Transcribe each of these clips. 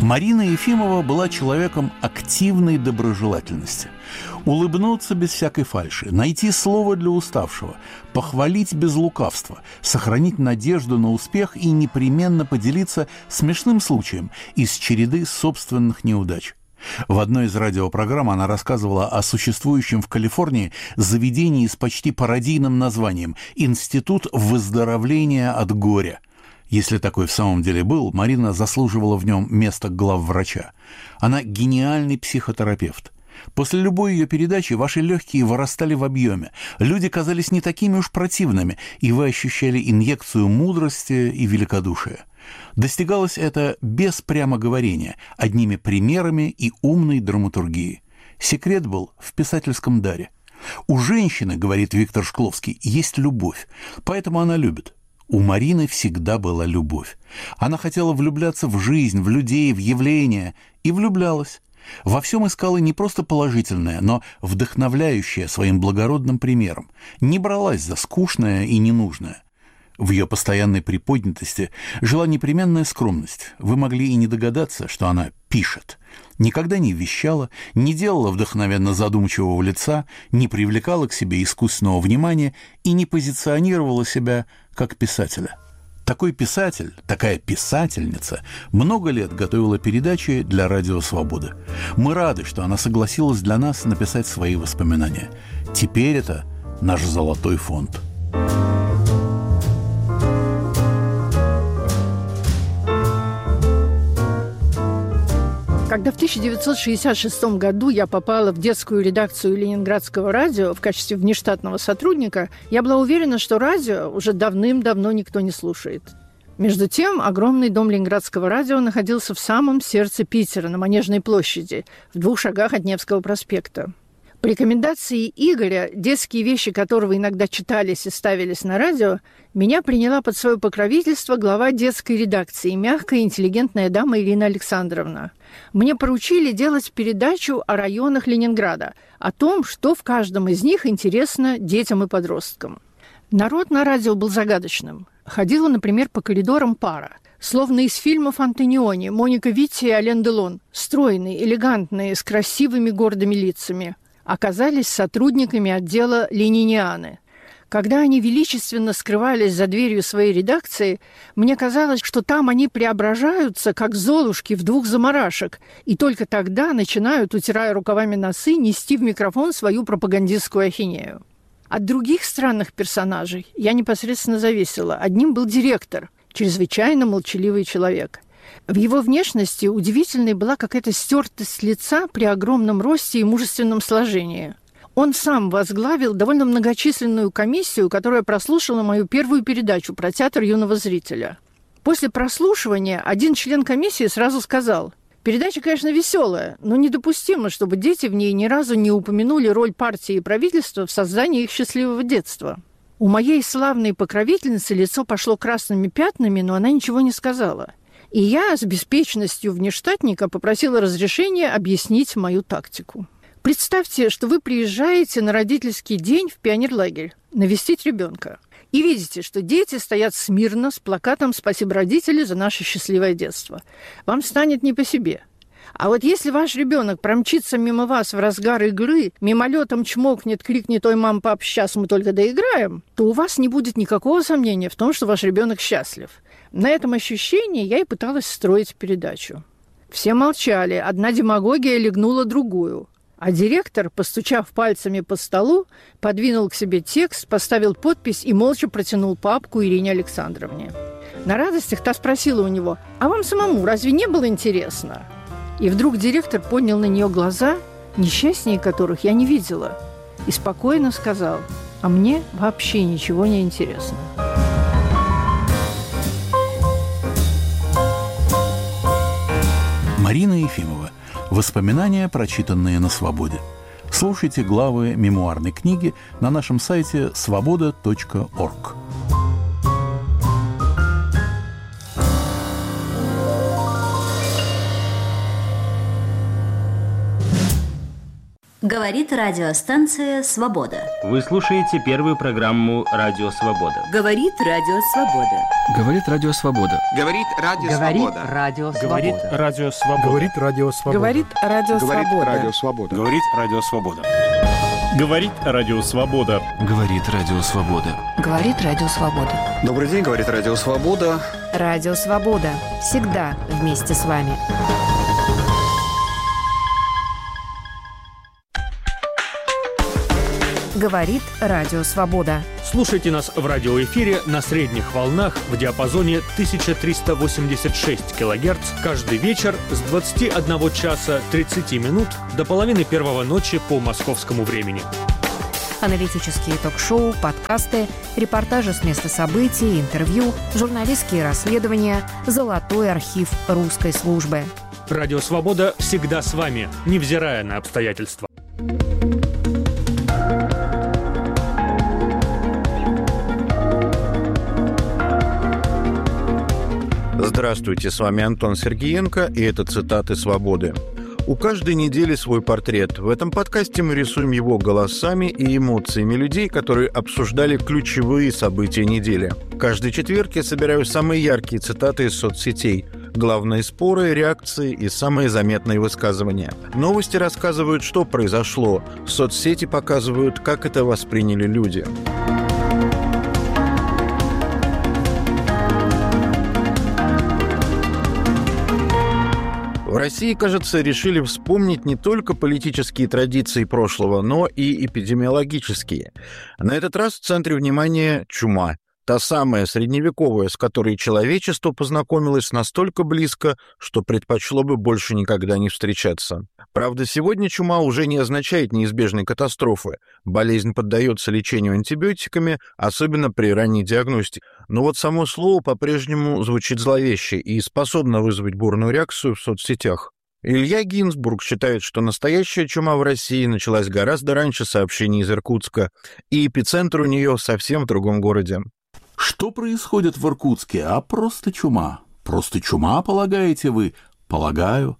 Марина Ефимова была человеком активной доброжелательности. Улыбнуться без всякой фальши, найти слово для уставшего, похвалить без лукавства, сохранить надежду на успех и непременно поделиться смешным случаем из череды собственных неудач. В одной из радиопрограмм она рассказывала о существующем в Калифорнии заведении с почти пародийным названием «Институт выздоровления от горя». Если такой в самом деле был, Марина заслуживала в нем место главврача. Она гениальный психотерапевт. После любой ее передачи ваши легкие вырастали в объеме, люди казались не такими уж противными, и вы ощущали инъекцию мудрости и великодушия. Достигалось это без прямоговорения, одними примерами и умной драматургией. Секрет был в писательском даре. У женщины, говорит Виктор Шкловский, есть любовь, поэтому она любит. У Марины всегда была любовь. Она хотела влюбляться в жизнь, в людей, в явления, и влюблялась. Во всем искала не просто положительное, но вдохновляющее своим благородным примером. Не бралась за скучное и ненужное. В ее постоянной приподнятости жила непременная скромность. Вы могли и не догадаться, что она пишет. Никогда не вещала, не делала вдохновенно задумчивого лица, не привлекала к себе искусственного внимания и не позиционировала себя как писателя. Такой писатель, такая писательница много лет готовила передачи для Радио Свобода. Мы рады, что она согласилась для нас написать свои воспоминания. Теперь это наш золотой фонд. Когда в 1966 году я попала в детскую редакцию Ленинградского радио в качестве внештатного сотрудника, я была уверена, что радио уже давным-давно никто не слушает. Между тем, огромный дом Ленинградского радио находился в самом сердце Питера, на Манежной площади, в 2 шагах от Невского проспекта. По рекомендации Игоря, детские вещи которого иногда читались и ставились на радио, меня приняла под свое покровительство глава детской редакции, мягкая и интеллигентная дама Ирина Александровна. Мне поручили делать передачу о районах Ленинграда, о том, что в каждом из них интересно детям и подросткам. Народ на радио был загадочным. Ходила, например, по коридорам пара, словно из фильмов Антониони, Моника Витти и Ален Делон, стройные, элегантные, с красивыми гордыми лицами. Оказались сотрудниками отдела «Ленинианы». Когда они величественно скрывались за дверью своей редакции, мне казалось, что там они преображаются, как золушки в 2 замарашек, и только тогда начинают, утирая рукавами носы, нести в микрофон свою пропагандистскую ахинею. От других странных персонажей я непосредственно зависела. Одним был директор, чрезвычайно молчаливый человек. В его внешности удивительной была какая-то стертость лица при огромном росте и мужественном сложении. Он сам возглавил довольно многочисленную комиссию, которая прослушала мою первую передачу про театр юного зрителя. После прослушивания один член комиссии сразу сказал: «Передача, конечно, веселая, но недопустимо, чтобы дети в ней ни разу не упомянули роль партии и правительства в создании их счастливого детства». У моей славной покровительницы лицо пошло красными пятнами, но она ничего не сказала. И я с беспечностью внештатника попросила разрешения объяснить мою тактику. Представьте, что вы приезжаете на родительский день в пионерлагерь навестить ребенка и видите, что дети стоят смирно с плакатом «Спасибо, родители, за наше счастливое детство». Вам станет не по себе. А вот если ваш ребенок промчится мимо вас в разгар игры, мимолетом чмокнет, крикнет: «Ой, мам, пап, сейчас мы только доиграем», то у вас не будет никакого сомнения в том, что ваш ребенок счастлив. На этом ощущении я и пыталась строить передачу. Все молчали, одна демагогия легнула другую. А директор, постучав пальцами по столу, подвинул к себе текст, поставил подпись и молча протянул папку Ирине Александровне. На радостях та спросила у него: «А вам самому разве не было интересно?» И вдруг директор поднял на нее глаза, несчастнее которых я не видела, и спокойно сказал: «А мне вообще ничего не интересно». Марина Ефимова. Воспоминания, прочитанные на свободе. Слушайте главы мемуарной книги на нашем сайте svoboda.org. Говорит радиостанция «Свобода». Вы слушаете первую программу «Радио Свобода». Говорит Радио Свобода. Говорит Радио Свобода. Говорит Радио Свобода. Говорит Радио Свобода. Говорит Радио Свобода. Говорит Радио Свобода. Говорит Радио Свобода. Говорит Радио Свобода. Говорит Радио Свобода. Говорит Радио Свобода. Добрый день, говорит Радио Свобода. Радио Свобода. Всегда вместе с вами. Говорит Радио Свобода. Слушайте нас в радиоэфире на средних волнах в диапазоне 1386 килогерц каждый вечер с 21 часа 30 минут до половины первого ночи по московскому времени. Аналитические ток-шоу, подкасты, репортажи с места событий, интервью, журналистские расследования, золотой архив русской службы. Радио Свобода всегда с вами, невзирая на обстоятельства. Здравствуйте, с вами Антон Сергеенко, и это цитаты «Свободы». У каждой недели свой портрет. В этом подкасте мы рисуем его голосами и эмоциями людей, которые обсуждали ключевые события недели. Каждый четверг я собираю самые яркие цитаты из соцсетей, главные споры, реакции и самые заметные высказывания. Новости рассказывают, что произошло. Соцсети показывают, как это восприняли люди. В России, кажется, решили вспомнить не только политические традиции прошлого, но и эпидемиологические. На этот раз в центре внимания чума. Та самая средневековая, с которой человечество познакомилось настолько близко, что предпочло бы больше никогда не встречаться. Правда, сегодня чума уже не означает неизбежной катастрофы. Болезнь поддается лечению антибиотиками, особенно при ранней диагностике. Но вот само слово по-прежнему звучит зловеще и способно вызвать бурную реакцию в соцсетях. Илья Гинзбург считает, что настоящая чума в России началась гораздо раньше сообщений из Иркутска, и эпицентр у нее совсем в другом городе. Что происходит в Иркутске? А просто чума. Просто чума, полагаете вы? Полагаю.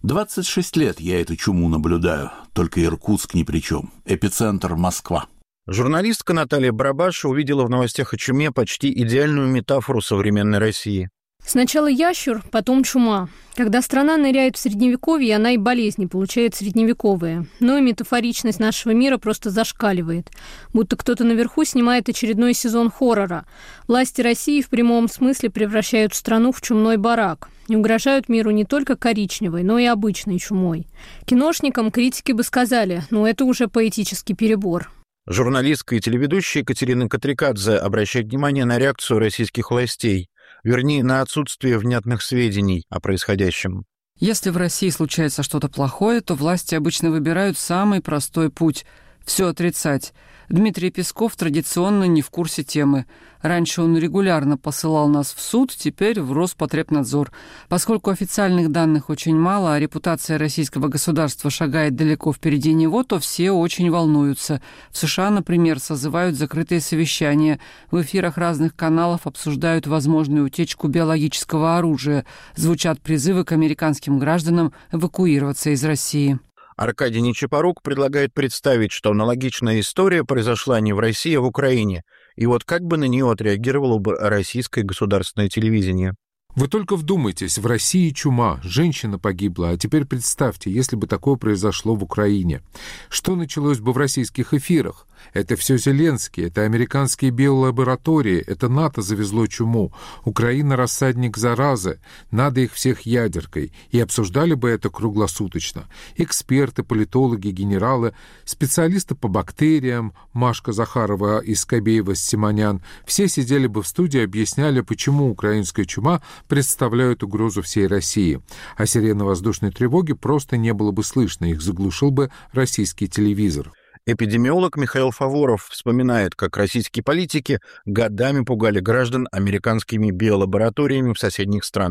26 лет я эту чуму наблюдаю. Только Иркутск ни при чем. Эпицентр Москва. Журналистка Наталья Барабаша увидела в новостях о чуме почти идеальную метафору современной России. Сначала ящур, потом чума. Когда страна ныряет в средневековье, она и болезни получает средневековые. Но и метафоричность нашего мира просто зашкаливает. Будто кто-то наверху снимает очередной сезон хоррора. Власти России в прямом смысле превращают страну в чумной барак. И угрожают миру не только коричневой, но и обычной чумой. Киношникам критики бы сказали, это уже поэтический перебор. Журналистка и телеведущая Екатерина Катрикадзе обращает внимание на реакцию российских властей. Вернее, на отсутствие внятных сведений о происходящем. Если в России случается что-то плохое, то власти обычно выбирают самый простой путь – все отрицать. Дмитрий Песков традиционно не в курсе темы. Раньше он регулярно посылал нас в суд, теперь в Роспотребнадзор. Поскольку официальных данных очень мало, а репутация российского государства шагает далеко впереди него, то все очень волнуются. В США, например, созывают закрытые совещания. В эфирах разных каналов обсуждают возможную утечку биологического оружия. Звучат призывы к американским гражданам эвакуироваться из России. Аркадий Нечипорук предлагает представить, что аналогичная история произошла не в России, а в Украине. И вот как бы на нее отреагировало бы российское государственное телевидение? Вы только вдумайтесь, в России чума, женщина погибла, а теперь представьте, если бы такое произошло в Украине. Что началось бы в российских эфирах? Это все Зеленский, это американские биолаборатории, это НАТО завезло чуму, Украина — рассадник заразы, надо их всех ядеркой. И обсуждали бы это круглосуточно. Эксперты, политологи, генералы, специалисты по бактериям, Машка Захарова и Скобеева-Симонян, все сидели бы в студии и объясняли, почему украинская чума представляют угрозу всей России. А сирены воздушной тревоги просто не было бы слышно, их заглушил бы российский телевизор. Эпидемиолог Михаил Фаворов вспоминает, как российские политики годами пугали граждан американскими биолабораториями в соседних странах.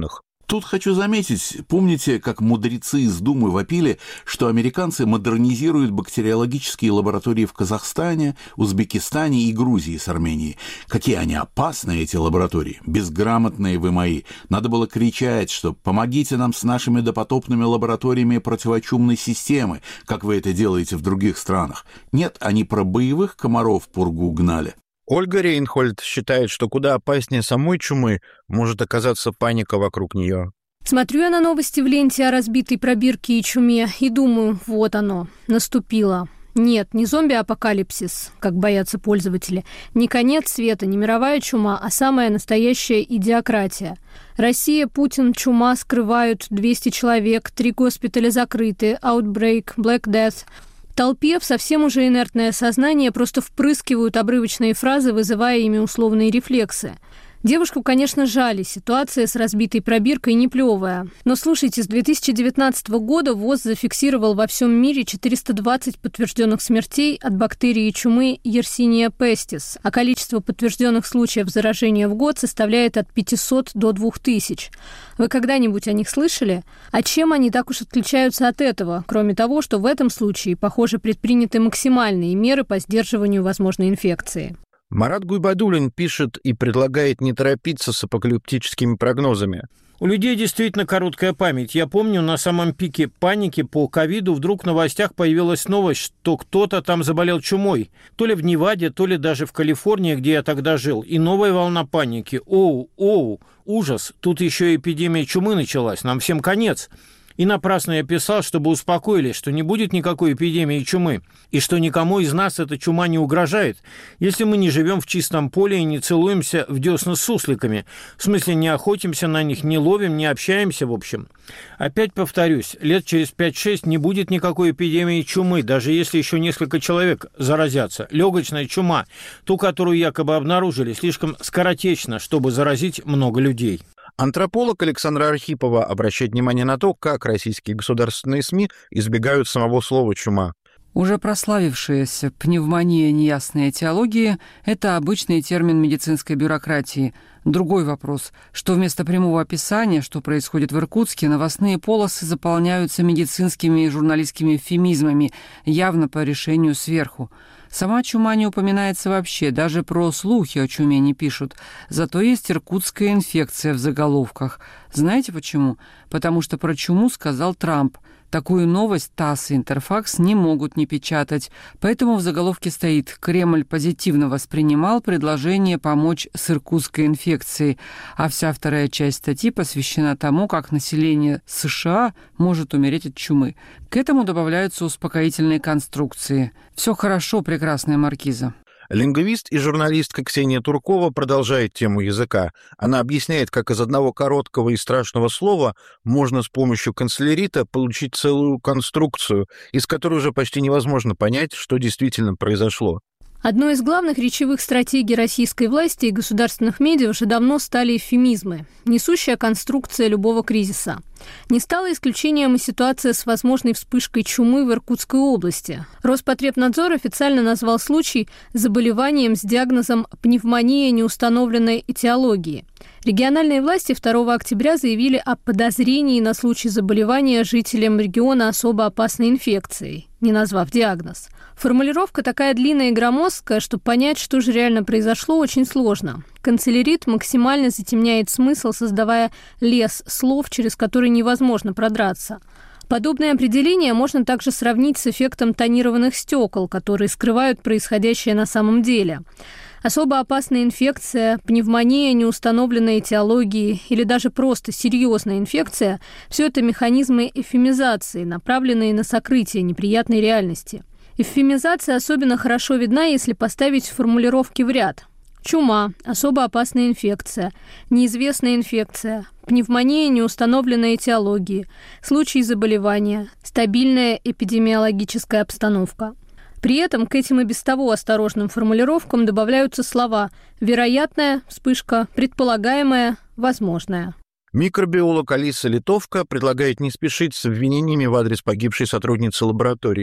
Тут хочу заметить, помните, как мудрецы из Думы вопили, что американцы модернизируют бактериологические лаборатории в Казахстане, Узбекистане и Грузии с Арменией? Какие они опасные, эти лаборатории, безграмотные вы мои. Надо было кричать, что помогите нам с нашими допотопными лабораториями противочумной системы, как вы это делаете в других странах. Нет, они про боевых комаров пургу гнали. Ольга Рейнхольд считает, что куда опаснее самой чумы может оказаться паника вокруг нее. Смотрю я на новости в ленте о разбитой пробирке и чуме и думаю, вот оно, наступило. Нет, не зомби-апокалипсис, как боятся пользователи, не конец света, не мировая чума, а самая настоящая идиократия. Россия, Путин, чума скрывают, 200 человек, 3 госпиталя закрыты, Outbreak, Black Death. Толпе в совсем уже инертное сознание просто впрыскивают обрывочные фразы, вызывая ими условные рефлексы. Девушку, конечно, жали, ситуация с разбитой пробиркой не плевая. Но слушайте, с 2019 года ВОЗ зафиксировал во всем мире 420 подтвержденных смертей от бактерии чумы Yersinia pestis, а количество подтвержденных случаев заражения в год составляет от 500 до 2000. Вы когда-нибудь о них слышали? А чем они так уж отличаются от этого, кроме того, что в этом случае, похоже, предприняты максимальные меры по сдерживанию возможной инфекции? Марат Гуйбадуллин пишет и предлагает не торопиться с апокалиптическими прогнозами. У людей действительно короткая память. Я помню, на самом пике паники по ковиду вдруг в новостях появилась новость, что кто-то там заболел чумой. То ли в Неваде, то ли даже в Калифорнии, где я тогда жил. И новая волна паники. Оу, ужас. Тут еще эпидемия чумы началась. Нам всем конец. И напрасно я писал, чтобы успокоились, что не будет никакой эпидемии чумы, и что никому из нас эта чума не угрожает, если мы не живем в чистом поле и не целуемся в десна с сусликами. В смысле, не охотимся на них, не ловим, не общаемся, в общем. Опять повторюсь, лет через 5-6 не будет никакой эпидемии чумы, даже если еще несколько человек заразятся. Легочная чума, ту, которую якобы обнаружили, слишком скоротечна, чтобы заразить много людей. Антрополог Александра Архипова обращает внимание на то, как российские государственные СМИ избегают самого слова «чума». Уже прославившаяся пневмония неясной этиологии – это обычный термин медицинской бюрократии. Другой вопрос, что вместо прямого описания, что происходит в Иркутске, новостные полосы заполняются медицинскими и журналистскими эвфемизмами, явно по решению сверху. Сама чума не упоминается вообще, даже про слухи о чуме не пишут. Зато есть иркутская инфекция в заголовках. Знаете почему? Потому что про чуму сказал Трамп. Такую новость ТАСС и Интерфакс не могут не печатать. Поэтому в заголовке стоит: «Кремль позитивно воспринимал предложение помочь с иркутской инфекцией». А вся вторая часть статьи посвящена тому, как население США может умереть от чумы. К этому добавляются успокоительные конструкции. Все хорошо, прекрасная маркиза. Лингвист и журналистка Ксения Туркова продолжает тему языка. Она объясняет, как из одного короткого и страшного слова можно с помощью канцелярита получить целую конструкцию, из которой уже почти невозможно понять, что действительно произошло. Одной из главных речевых стратегий российской власти и государственных медиа уже давно стали эвфемизмы, несущая конструкция любого кризиса. Не стала исключением и ситуация с возможной вспышкой чумы в Иркутской области. Роспотребнадзор официально назвал случай заболеванием с диагнозом пневмония неустановленной этиологии. Региональные власти 2 октября заявили о подозрении на случай заболевания жителям региона особо опасной инфекцией, не назвав диагноз. Формулировка такая длинная и громоздкая, что понять, что же реально произошло, очень сложно. Канцелярит максимально затемняет смысл, создавая лес слов, через который невозможно продраться. Подобное определение можно также сравнить с эффектом тонированных стекол, которые скрывают происходящее на самом деле. Особо опасная инфекция, пневмония неустановленной этиологии или даже просто серьезная инфекция – все это механизмы эвфемизации, направленные на сокрытие неприятной реальности. Эвфемизация особенно хорошо видна, если поставить формулировки в ряд. Чума, особо опасная инфекция, неизвестная инфекция, пневмония неустановленной этиологии, случай заболевания, стабильная эпидемиологическая обстановка. При этом к этим и без того осторожным формулировкам добавляются слова «вероятная», «вспышка», «предполагаемая», «возможная». Микробиолог Алиса Литовка предлагает не спешить с обвинениями в адрес погибшей сотрудницы лаборатории.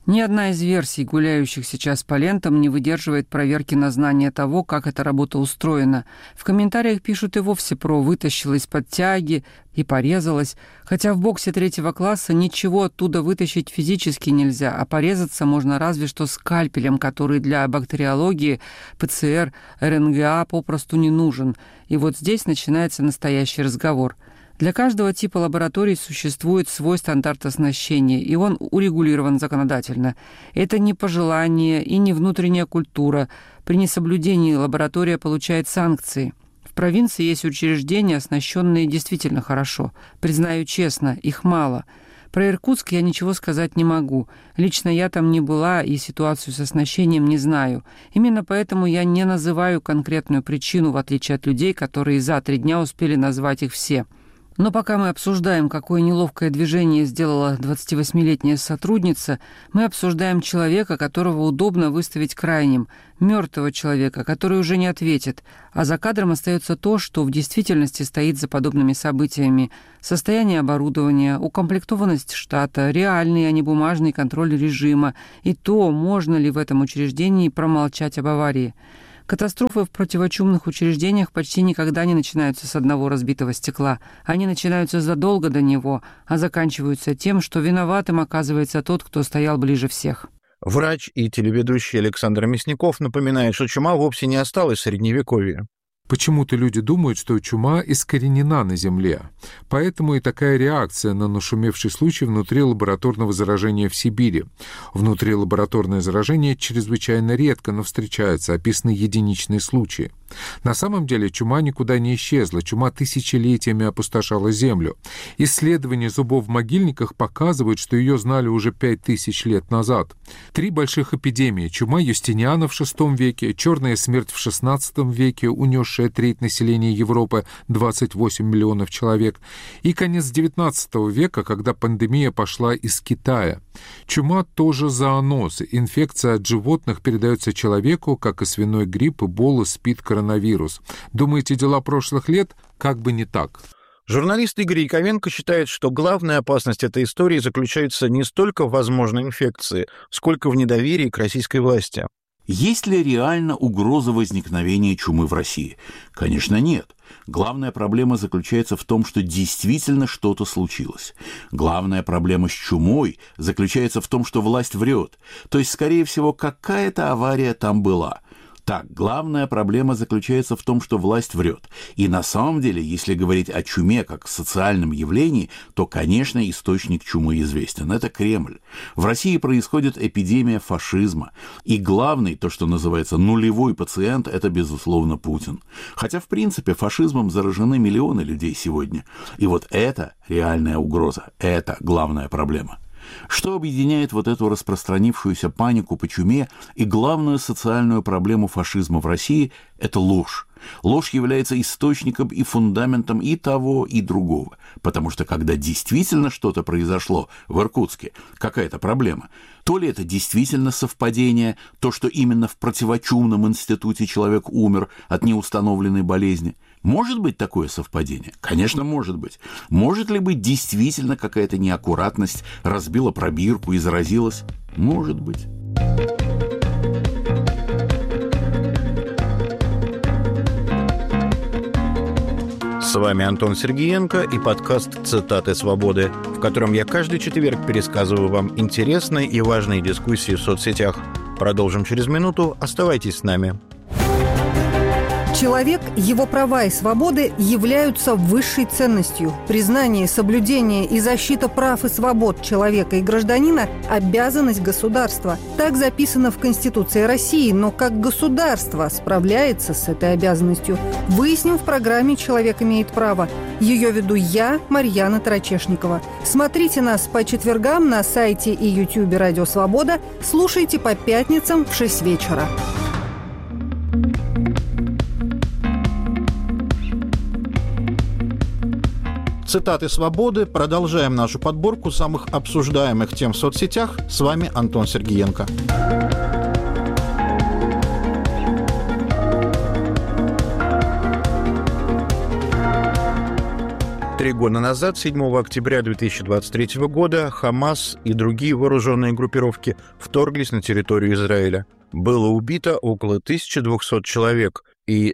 Ни одна из версий, гуляющих сейчас по лентам, не выдерживает проверки на знание того, как эта работа устроена. В комментариях пишут и вовсе про «вытащила из-под тяги» и «порезалась», хотя в боксе 3-го класса ничего оттуда вытащить физически нельзя, а порезаться можно разве что скальпелем, который для бактериологии, ПЦР, РНГА попросту не нужен. И вот здесь начинается настоящий разговор. Для каждого типа лабораторий существует свой стандарт оснащения, и он урегулирован законодательно. Это не пожелание и не внутренняя культура. При несоблюдении лаборатория получает санкции. В провинции есть учреждения, оснащенные действительно хорошо. Признаю честно, их мало. Про Иркутск я ничего сказать не могу. Лично я там не была и ситуацию с оснащением не знаю. Именно поэтому я не называю конкретную причину, в отличие от людей, которые за 3 дня успели назвать их все. Но пока мы обсуждаем, какое неловкое движение сделала 28-летняя сотрудница, мы обсуждаем человека, которого удобно выставить крайним, мертвого человека, который уже не ответит, а за кадром остается то, что в действительности стоит за подобными событиями: состояние оборудования, укомплектованность штата, реальный, а не бумажный контроль режима, и то, можно ли в этом учреждении промолчать об аварии. Катастрофы в противочумных учреждениях почти никогда не начинаются с одного разбитого стекла. Они начинаются задолго до него, а заканчиваются тем, что виноватым оказывается тот, кто стоял ближе всех. Врач и телеведущий Александр Мясников напоминает, что чума вовсе не осталась в Средневековье. Почему-то люди думают, что чума искоренена на Земле. Поэтому и такая реакция на нашумевший случай внутрилабораторного заражения в Сибири. Внутрилабораторное заражение чрезвычайно редко, но встречается, описаны единичные случаи. На самом деле чума никуда не исчезла, чума тысячелетиями опустошала Землю. Исследования зубов в могильниках показывают, что ее знали уже 5000 лет назад. 3 больших эпидемии: чума Юстиниана в VI веке, черная смерть в XVI веке, унесшая треть населения Европы, 28 миллионов человек, и конец XIX века, когда пандемия пошла из Китая. Чума тоже зооноз. Инфекция от животных передается человеку, как и свиной грипп, эбола, СПИД, коронавирус. Думаете, дела прошлых лет? Как бы не так. Журналист Игорь Яковенко считает, что главная опасность этой истории заключается не столько в возможной инфекции, сколько в недоверии к российской власти. Есть ли реально угроза возникновения чумы в России? Конечно, нет. Главная проблема заключается в том, что действительно что-то случилось. Главная проблема с чумой заключается в том, что власть врет. То есть, скорее всего, какая-то авария там была. Так, главная проблема заключается в том, что власть врет. И на самом деле, если говорить о чуме как социальном явлении, то, конечно, источник чумы известен. Это Кремль. В России происходит эпидемия фашизма. И главный, то, что называется нулевой пациент, это, безусловно, Путин. Хотя, в принципе, фашизмом заражены миллионы людей сегодня. И вот это реальная угроза. Это главная проблема. Что объединяет вот эту распространившуюся панику по чуме и главную социальную проблему фашизма в России – это ложь. Ложь является источником и фундаментом и того, и другого. Потому что когда действительно что-то произошло в Иркутске, какая-то проблема, то ли это действительно совпадение, то, что именно в противочумном институте человек умер от неустановленной болезни. Может быть такое совпадение? Конечно, может быть. Может ли быть действительно какая-то неаккуратность, разбила пробирку и заразилась? Может быть. С вами Антон Сергеенко и подкаст «Цитаты свободы», в котором я каждый четверг пересказываю вам интересные и важные дискуссии в соцсетях. Продолжим через минуту. Оставайтесь с нами. Человек, его права и свободы являются высшей ценностью. Признание, соблюдение и защита прав и свобод человека и гражданина – обязанность государства. Так записано в Конституции России, но как государство справляется с этой обязанностью, выясним в программе «Человек имеет право». Ее веду я, Марьяна Тарачешникова. Смотрите нас по четвергам на сайте и ютубе «Радио Свобода». Слушайте по пятницам в 6 вечера. Цитаты свободы. Продолжаем нашу подборку самых обсуждаемых тем в соцсетях. С вами Антон Сергеенко. 3 года назад, 7 октября 2023 года, Хамас и другие вооруженные группировки вторглись на территорию Израиля. Было убито около 1200 человек, и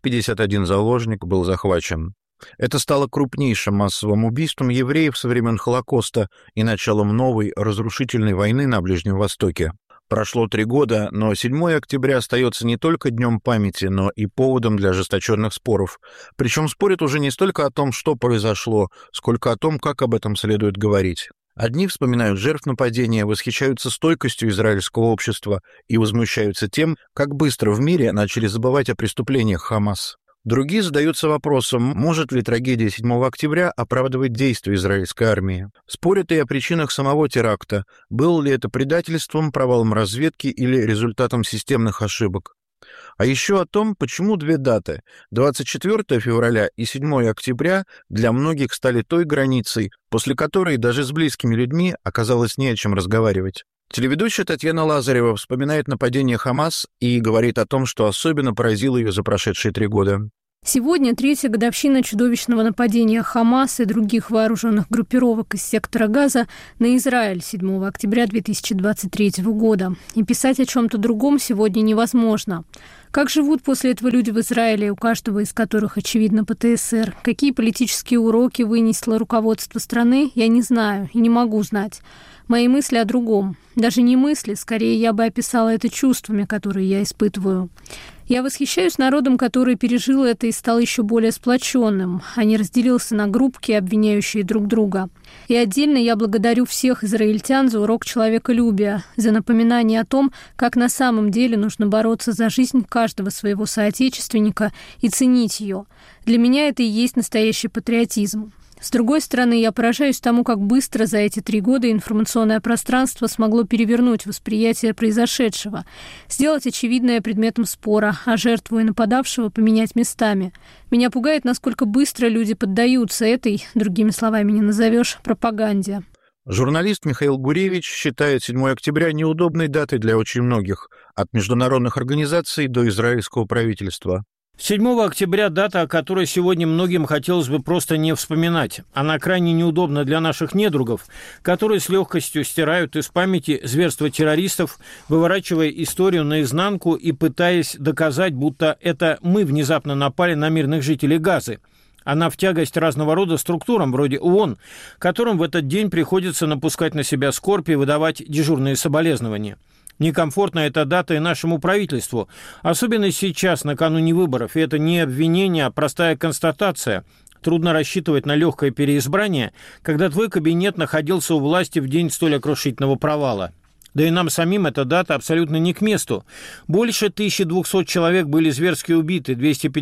251 заложник был захвачен. Это стало крупнейшим массовым убийством евреев со времен Холокоста и началом новой разрушительной войны на Ближнем Востоке. Прошло 3 года, но 7 октября остается не только днем памяти, но и поводом для ожесточенных споров. Причем спорят уже не столько о том, что произошло, сколько о том, как об этом следует говорить. Одни вспоминают жертв нападения, восхищаются стойкостью израильского общества и возмущаются тем, как быстро в мире начали забывать о преступлениях Хамас. Другие задаются вопросом, может ли трагедия 7 октября оправдывать действия израильской армии. Спорят и о причинах самого теракта, было ли это предательством, провалом разведки или результатом системных ошибок. А еще о том, почему 2 даты – 24 февраля и 7 октября для многих стали той границей, после которой даже с близкими людьми оказалось не о чем разговаривать. Телеведущая Татьяна Лазарева вспоминает нападение Хамас и говорит о том, что особенно поразило ее за прошедшие 3 года. Сегодня 3-я годовщина чудовищного нападения Хамас и других вооруженных группировок из сектора Газа на Израиль 7 октября 2023 года. И писать о чем-то другом сегодня невозможно. Как живут после этого люди в Израиле, у каждого из которых, очевидно, ПТСР? Какие политические уроки вынесло руководство страны, я не знаю и не могу знать. Мои мысли о другом. Даже не мысли, скорее я бы описала это чувствами, которые я испытываю. Я восхищаюсь народом, который пережил это и стал еще более сплоченным, а не разделился на группки, обвиняющие друг друга. И отдельно я благодарю всех израильтян за урок человеколюбия, за напоминание о том, как на самом деле нужно бороться за жизнь каждого своего соотечественника и ценить ее. Для меня это и есть настоящий патриотизм. С другой стороны, я поражаюсь тому, как быстро за эти 3 года информационное пространство смогло перевернуть восприятие произошедшего, сделать очевидное предметом спора, а жертву и нападавшего поменять местами. Меня пугает, насколько быстро люди поддаются этой, другими словами не назовешь, пропаганде. Журналист Михаил Гуревич считает 7 октября неудобной датой для очень многих, от международных организаций до израильского правительства. 7 октября – дата, о которой сегодня многим хотелось бы просто не вспоминать. Она крайне неудобна для наших недругов, которые с легкостью стирают из памяти зверства террористов, выворачивая историю наизнанку и пытаясь доказать, будто это мы внезапно напали на мирных жителей Газы. Она в тягость разного рода структурам, вроде ООН, которым в этот день приходится напускать на себя скорбь и выдавать дежурные соболезнования. Некомфортна эта дата и нашему правительству, особенно сейчас, накануне выборов. И это не обвинение, а простая констатация. Трудно рассчитывать на легкое переизбрание, когда твой кабинет находился у власти в день столь окрушительного провала. Да и нам самим эта дата абсолютно не к месту. Больше 1200 человек были зверски убиты,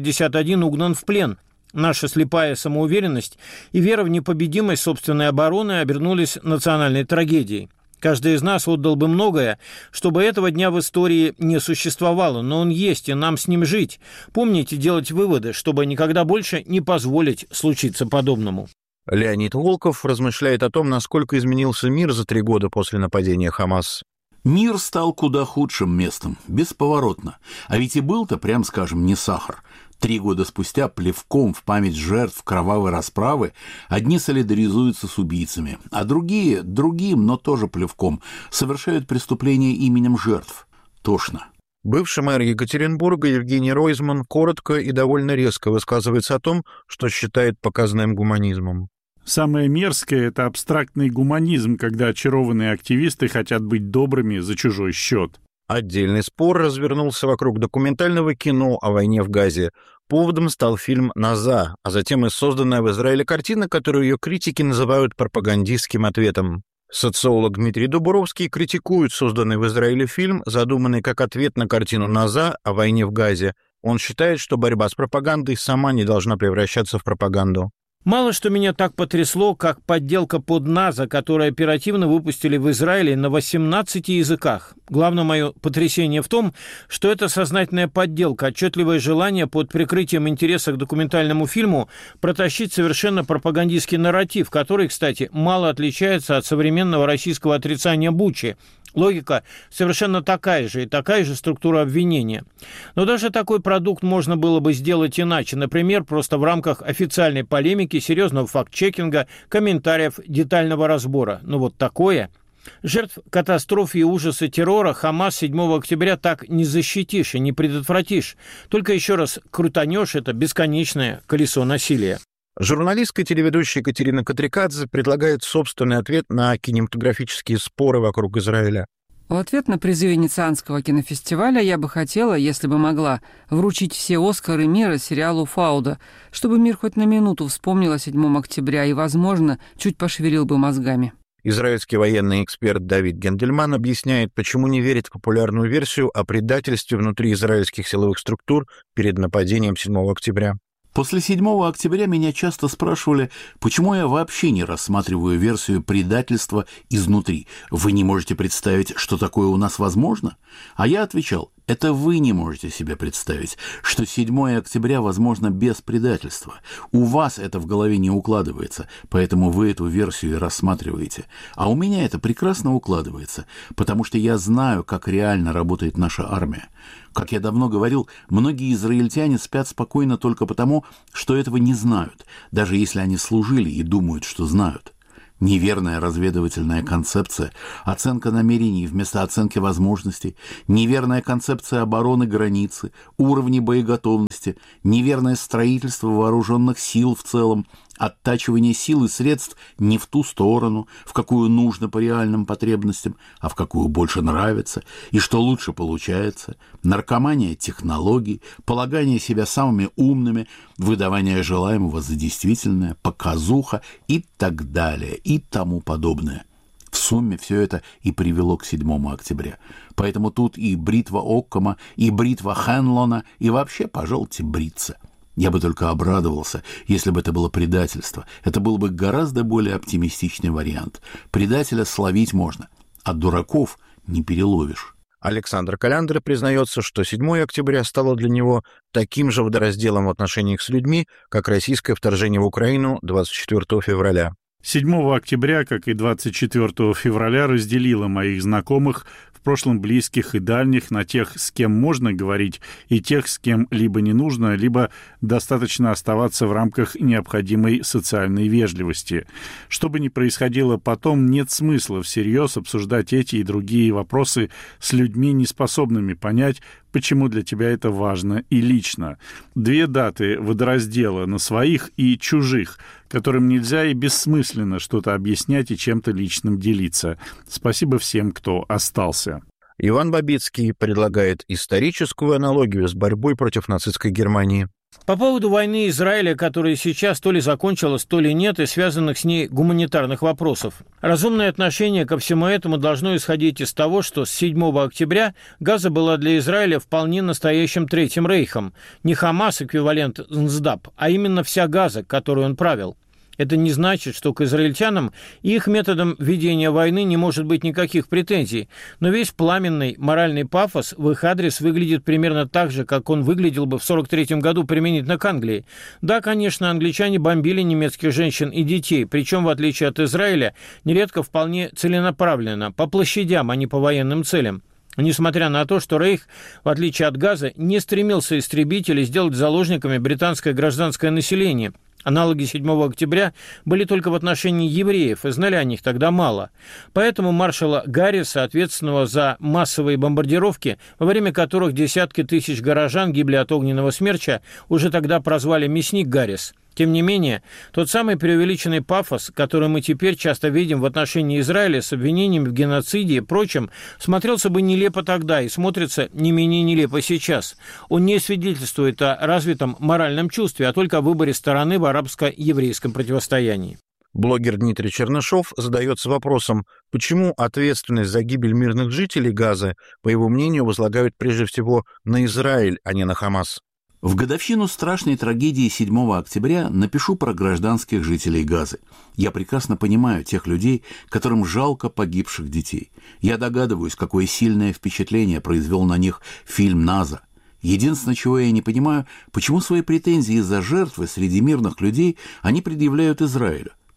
251 угнан в плен. Наша слепая самоуверенность и вера в непобедимость собственной обороны обернулись национальной трагедией. Каждый из нас отдал бы многое, чтобы этого дня в истории не существовало, но он есть, и нам с ним жить. Помните делать выводы, чтобы никогда больше не позволить случиться подобному. Леонид Волков размышляет о том, насколько изменился мир за 3 года после нападения Хамас. Мир стал куда худшим местом, бесповоротно. А ведь и был-то, прям скажем, не сахар. 3 года спустя плевком в память жертв кровавой расправы одни солидаризуются с убийцами, а другие, другим, но тоже плевком, совершают преступления именем жертв. Тошно. Бывший мэр Екатеринбурга Евгений Ройзман коротко и довольно резко высказывается о том, что считает показным гуманизмом. Самое мерзкое – это абстрактный гуманизм, когда очарованные активисты хотят быть добрыми за чужой счет. Отдельный спор развернулся вокруг документального кино о войне в Газе. Поводом стал фильм «Наза», а затем и созданная в Израиле картина, которую ее критики называют пропагандистским ответом. Социолог Дмитрий Дубровский критикует созданный в Израиле фильм, задуманный как ответ на картину «Наза» о войне в Газе. Он считает, что борьба с пропагандой сама не должна превращаться в пропаганду. Мало что меня так потрясло, как подделка под НАЗа, которую оперативно выпустили в Израиле на 18 языках. Главное мое потрясение в том, что это сознательная подделка, отчетливое желание под прикрытием интереса к документальному фильму протащить совершенно пропагандистский нарратив, который, кстати, мало отличается от современного российского отрицания Бучи, Логика совершенно такая же, и такая же структура обвинения. Но даже такой продукт можно было бы сделать иначе. Например, просто в рамках официальной полемики, серьезного факт-чекинга, комментариев, детального разбора. Но вот такое... Жертв катастрофы и ужаса террора Хамас 7 октября так не защитишь и не предотвратишь. Только еще раз крутанешь это бесконечное колесо насилия. Журналистка и телеведущая Екатерина Катрикадзе предлагает собственный ответ на кинематографические споры вокруг Израиля. В ответ на призыв Венецианского кинофестиваля я бы хотела, если бы могла, вручить все «Оскары» мира сериалу «Фауда», чтобы мир хоть на минуту вспомнил о 7 октября и, возможно, чуть пошевелил бы мозгами. Израильский военный эксперт Давид Гендельман объясняет, почему не верит в популярную версию о предательстве внутри израильских силовых структур перед нападением 7 октября. После 7 октября меня часто спрашивали, почему я вообще не рассматриваю версию предательства изнутри. Вы не можете представить, что такое у нас возможно? А я отвечал, это вы не можете себе представить, что 7 октября возможно без предательства. У вас это в голове не укладывается, поэтому вы эту версию и рассматриваете. А у меня это прекрасно укладывается, потому что я знаю, как реально работает наша армия. Как я давно говорил, многие израильтяне спят спокойно только потому, что этого не знают, даже если они служили и думают, что знают. Неверная разведывательная концепция, оценка намерений вместо оценки возможностей, неверная концепция обороны границы, уровни боеготовности, неверное строительство вооруженных сил в целом, оттачивание сил и средств не в ту сторону, в какую нужно по реальным потребностям, а в какую больше нравится, и что лучше получается, наркомания технологий, полагание себя самыми умными, выдавание желаемого за действительное, показуха и так далее, и тому подобное. В сумме все это и привело к 7 октября. Поэтому тут и бритва Оккама, и бритва Хенлона, и вообще, пожалуйте, бриться. Я бы только обрадовался, если бы это было предательство. Это был бы гораздо более оптимистичный вариант. Предателя словить можно, а дураков не переловишь. Александр Каляндры признается, что 7 октября стало для него таким же водоразделом в отношениях с людьми, как российское вторжение в Украину 24 февраля. 7 октября, как и 24 февраля, разделило моих знакомых, в прошлом близких и дальних, на тех, с кем можно говорить, и тех, с кем либо не нужно, либо достаточно оставаться в рамках необходимой социальной вежливости. Что бы ни происходило потом, нет смысла всерьез обсуждать эти и другие вопросы с людьми, неспособными понять, почему для тебя это важно и лично. 2 даты водораздела на своих и чужих, которым нельзя и бессмысленно что-то объяснять и чем-то личным делиться. Спасибо всем, кто остался. Иван Бабицкий предлагает историческую аналогию с борьбой против нацистской Германии. По поводу войны Израиля, которая сейчас то ли закончилась, то ли нет, и связанных с ней гуманитарных вопросов. Разумное отношение ко всему этому должно исходить из того, что с 7 октября Газа была для Израиля вполне настоящим Третьим Рейхом. Не Хамас, эквивалент НСДАП, а именно вся Газа, которой он правил. Это не значит, что к израильтянам и их методам ведения войны не может быть никаких претензий, но весь пламенный моральный пафос в их адрес выглядит примерно так же, как он выглядел бы в 1943 году применительно к Англии. Да, конечно, англичане бомбили немецких женщин и детей, причем, в отличие от Израиля, нередко вполне целенаправленно, по площадям, а не по военным целям. Несмотря на то, что Рейх, в отличие от Газа, не стремился истребить или сделать заложниками британское гражданское население. Аналоги 7 октября были только в отношении евреев, и знали о них тогда мало. Поэтому маршала Гарриса, ответственного за массовые бомбардировки, во время которых десятки тысяч горожан гибли от огненного смерча, уже тогда прозвали «мясник Гаррис». Тем не менее, тот самый преувеличенный пафос, который мы теперь часто видим в отношении Израиля с обвинениями в геноциде и прочем, смотрелся бы нелепо тогда и смотрится не менее нелепо сейчас. Он не свидетельствует о развитом моральном чувстве, а только о выборе стороны в арабско-еврейском противостоянии. Блогер Дмитрий Чернышов задается вопросом, почему ответственность за гибель мирных жителей Газы, по его мнению, возлагают прежде всего на Израиль, а не на Хамас. В годовщину страшной трагедии 7 октября напишу про гражданских жителей Газы. Я прекрасно понимаю тех людей, которым жалко погибших детей. Я догадываюсь, какое сильное впечатление произвел на них фильм «Наза». Единственное, чего я не понимаю, почему свои претензии за жертвы среди мирных людей они предъявляют Израилю.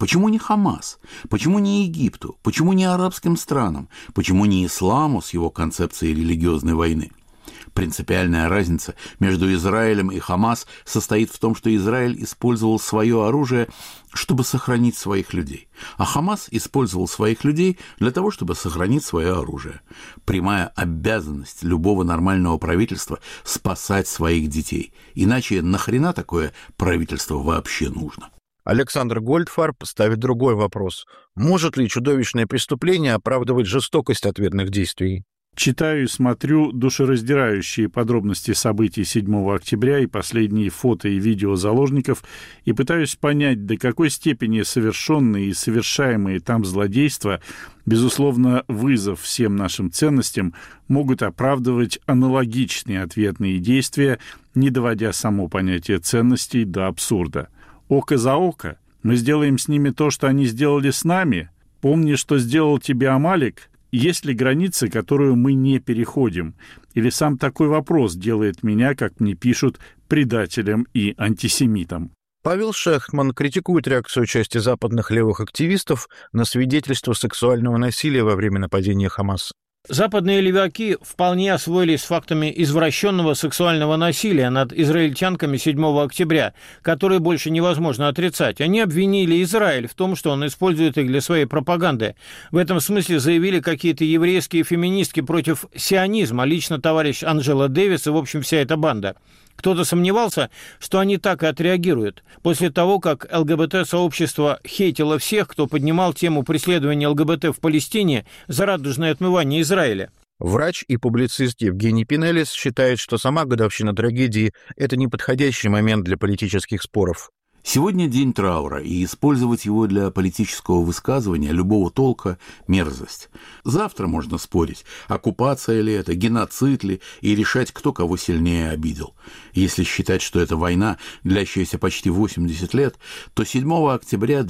Почему не Хамас? Почему не Египту? Почему не арабским странам? Почему не исламу с его концепцией религиозной войны? Принципиальная разница между Израилем и Хамас состоит в том, что Израиль использовал свое оружие, чтобы сохранить своих людей, а Хамас использовал своих людей для того, чтобы сохранить свое оружие. Прямая обязанность любого нормального правительства – спасать своих детей. Иначе нахрена такое правительство вообще нужно? Александр Гольдфарб ставит другой вопрос. Может ли чудовищное преступление оправдывать жестокость ответных действий? Читаю и смотрю душераздирающие подробности событий 7 октября и последние фото и видео заложников и пытаюсь понять, до какой степени совершенные и совершаемые там злодейства, безусловно, вызов всем нашим ценностям, могут оправдывать аналогичные ответные действия, не доводя само понятие ценностей до абсурда. Око за око? Мы сделаем с ними то, что они сделали с нами? Помни, что сделал тебе Амалик? Есть ли граница, которую мы не переходим? Или сам такой вопрос делает меня, как мне пишут, предателем и антисемитом? Павел Шехтман критикует реакцию части западных левых активистов на свидетельство сексуального насилия во время нападения Хамас. Западные леваки вполне освоились с фактами извращенного сексуального насилия над израильтянками 7 октября, которые больше невозможно отрицать. Они обвинили Израиль в том, что он использует их для своей пропаганды. В этом смысле заявили какие-то еврейские феминистки против сионизма, лично товарищ Анджела Дэвис и, в общем, вся эта банда. Кто-то сомневался, что они так и отреагируют. После того, как ЛГБТ-сообщество хейтило всех, кто поднимал тему преследования ЛГБТ в Палестине за радужное отмывание Израиля. Врач и публицист Евгений Пинелис считает, что сама годовщина трагедии – это неподходящий момент для политических споров. Сегодня день траура, и использовать его для политического высказывания любого толка – мерзость. Завтра можно спорить, оккупация ли это, геноцид ли, и решать, кто кого сильнее обидел. Если считать, что это война, длящаяся почти 80 лет, то 7 октября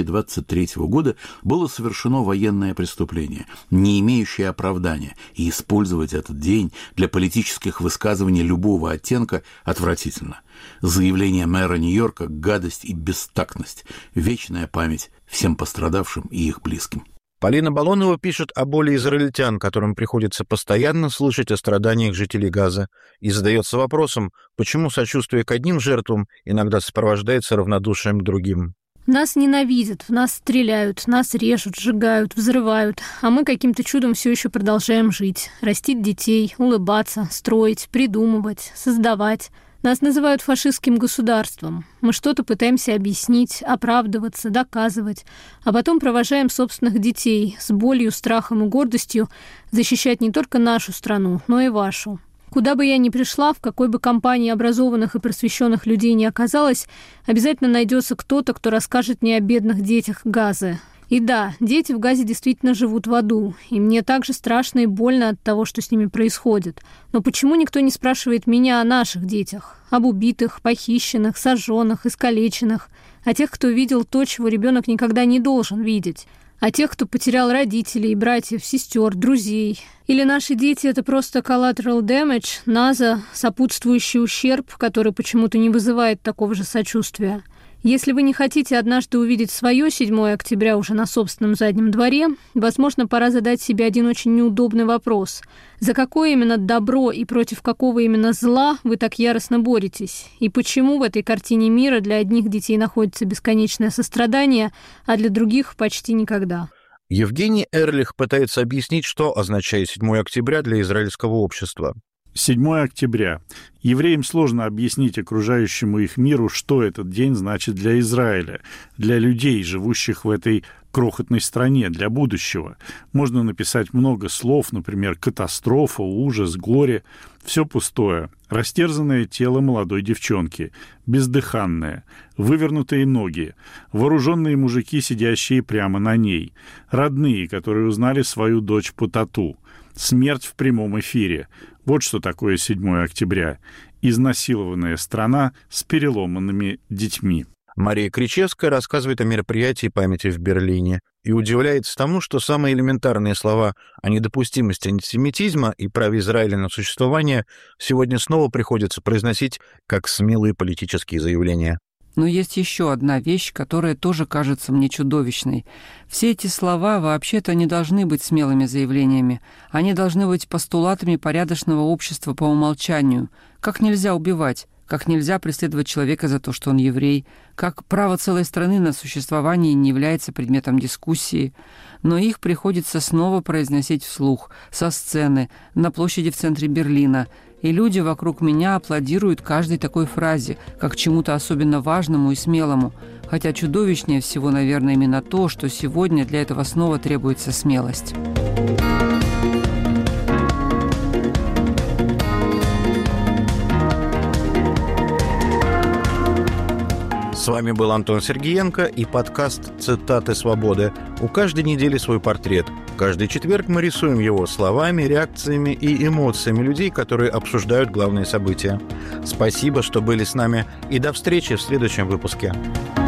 2023 года было совершено военное преступление, не имеющее оправдания, и использовать этот день для политических высказываний любого оттенка отвратительно. Заявление мэра Нью-Йорка – гадость и бестактность, вечная память всем пострадавшим и их близким. Полина Балонова пишет о боли израильтян, которым приходится постоянно слышать о страданиях жителей Газа, и задается вопросом, почему сочувствие к одним жертвам иногда сопровождается равнодушием к другим. Нас ненавидят, в нас стреляют, нас режут, сжигают, взрывают, а мы каким-то чудом все еще продолжаем жить, растить детей, улыбаться, строить, придумывать, создавать. Нас называют фашистским государством. Мы что-то пытаемся объяснить, оправдываться, доказывать, а потом провожаем собственных детей с болью, страхом и гордостью защищать не только нашу страну, но и вашу. Куда бы я ни пришла, в какой бы компании образованных и просвещенных людей ни оказалась, обязательно найдется кто-то, кто расскажет мне о бедных детях Газы. И да, дети в Газе действительно живут в аду, и мне также страшно и больно от того, что с ними происходит. Но почему никто не спрашивает меня о наших детях? Об убитых, похищенных, сожженных, искалеченных? О тех, кто видел то, чего ребенок никогда не должен видеть? О тех, кто потерял родителей, братьев, сестер, друзей? Или наши дети – это просто collateral damage, НАЗа, сопутствующий ущерб, который почему-то не вызывает такого же сочувствия? Если вы не хотите однажды увидеть свое 7 октября уже на собственном заднем дворе, возможно, пора задать себе один очень неудобный вопрос. За какое именно добро и против какого именно зла вы так яростно боретесь? И почему в этой картине мира для одних детей находится бесконечное сострадание, а для других почти никогда? Евгений Эрлих пытается объяснить, что означает 7 октября для израильского общества. 7 октября. Евреям сложно объяснить окружающему их миру, что этот день значит для Израиля, для людей, живущих в этой крохотной стране, для будущего. Можно написать много слов, например, катастрофа, ужас, горе. Все пустое. Растерзанное тело молодой девчонки, бездыханное, вывернутые ноги, вооруженные мужики, сидящие прямо на ней, родные, которые узнали свою дочь по тату, смерть в прямом эфире. Вот что такое 7 октября. Изнасилованная страна с переломанными детьми. Мария Кричевская рассказывает о мероприятии памяти в Берлине и удивляется тому, что самые элементарные слова о недопустимости антисемитизма и праве Израиля на существование сегодня снова приходится произносить как смелые политические заявления. Но есть еще одна вещь, которая тоже кажется мне чудовищной. Все эти слова вообще-то не должны быть смелыми заявлениями. Они должны быть постулатами порядочного общества по умолчанию. Как нельзя убивать? Как нельзя преследовать человека за то, что он еврей, как право целой страны на существование не является предметом дискуссии, но их приходится снова произносить вслух, со сцены, на площади в центре Берлина, и люди вокруг меня аплодируют каждой такой фразе, как чему-то особенно важному и смелому, хотя чудовищнее всего, наверное, именно то, что сегодня для этого снова требуется смелость. С вами был Антон Сергеенко и подкаст «Цитаты свободы». У каждой недели свой портрет. Каждый четверг мы рисуем его словами, реакциями и эмоциями людей, которые обсуждают главные события. Спасибо, что были с нами, и до встречи в следующем выпуске.